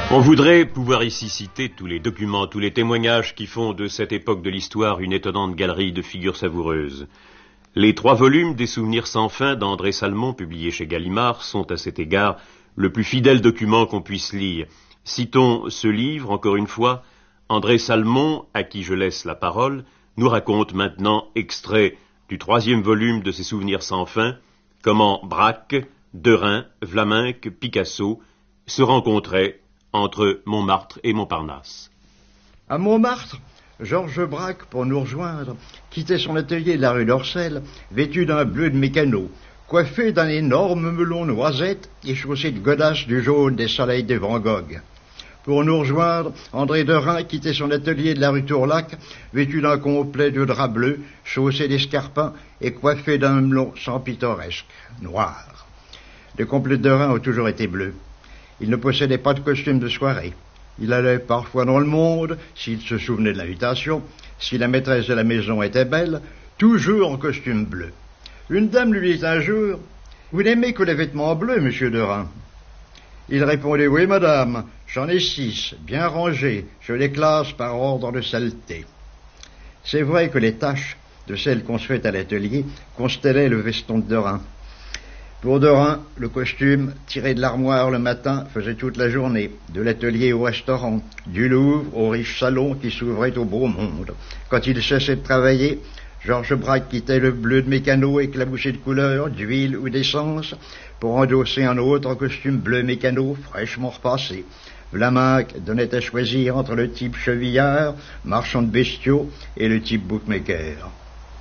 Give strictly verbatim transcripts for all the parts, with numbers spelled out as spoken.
On voudrait pouvoir ici citer tous les documents, tous les témoignages qui font de cette époque de l'histoire une étonnante galerie de figures savoureuses. Les trois volumes des Souvenirs sans fin d'André Salmon, publiés chez Gallimard, sont à cet égard le plus fidèle document qu'on puisse lire. Citons ce livre, encore une fois. André Salmon, à qui je laisse la parole, nous raconte maintenant, extrait du troisième volume de ses Souvenirs sans fin, comment Braque, Derain, Vlaminck, Picasso se rencontraient entre Montmartre et Montparnasse. À Montmartre, Georges Braque, pour nous rejoindre, quittait son atelier de la rue d'Orcel, vêtu d'un bleu de mécano, coiffé d'un énorme melon noisette et chaussé de godasses du jaune des soleils de Van Gogh. Pour nous rejoindre, André Derain quittait son atelier de la rue Tourlac, vêtu d'un complet de drap bleu, chaussé d'escarpins et coiffé d'un melon sans pittoresque, noir. Les complets de Derain ont toujours été bleus. Il ne possédait pas de costume de soirée. Il allait parfois dans le monde, s'il se souvenait de l'invitation, si la maîtresse de la maison était belle, toujours en costume bleu. Une dame lui dit un jour, « Vous n'aimez que les vêtements bleus, monsieur Derain ?» Il répondait, « Oui, madame, j'en ai six, bien rangés, je les classe par ordre de saleté. » C'est vrai que les taches de celles qu'on se fait à l'atelier constellaient le veston de Derain. Pour Derain, le costume, tiré de l'armoire le matin, faisait toute la journée, de l'atelier au restaurant, du Louvre au riche salon qui s'ouvrait au beau monde. Quand il cessait de travailler, Georges Braque quittait le bleu de mécano éclaboussé de couleurs, d'huile ou d'essence, pour endosser un autre costume bleu mécano fraîchement repassé. Vlaminck donnait à choisir entre le type chevillard, marchand de bestiaux, et le type bookmaker.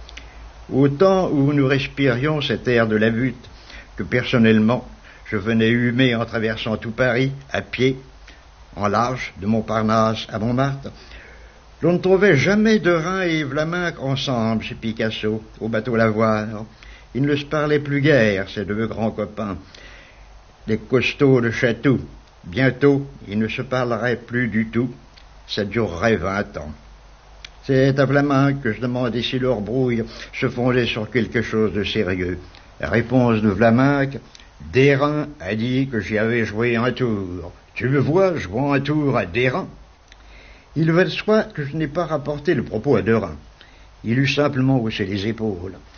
Au temps où nous respirions cet air de la butte, que personnellement, je venais humer en traversant tout Paris, à pied, en large, de Montparnasse à Montmartre, l'on ne trouvait jamais Derain et Vlaminck ensemble chez Picasso, au bateau Lavoir. Ils ne se parlaient plus guère, ces deux grands copains, les costauds de Chatou. Bientôt, ils ne se parleraient plus du tout, ça durerait vingt ans. C'est à Vlaminck que je demandais si leur brouille se fondait sur quelque chose de sérieux. La réponse de Vlaminck, « Derain a dit que j'y avais joué un tour. Tu me vois jouant un tour à Derain ?» Il va de soi que je n'ai pas rapporté le propos à Derain. Il eut simplement haussé les épaules.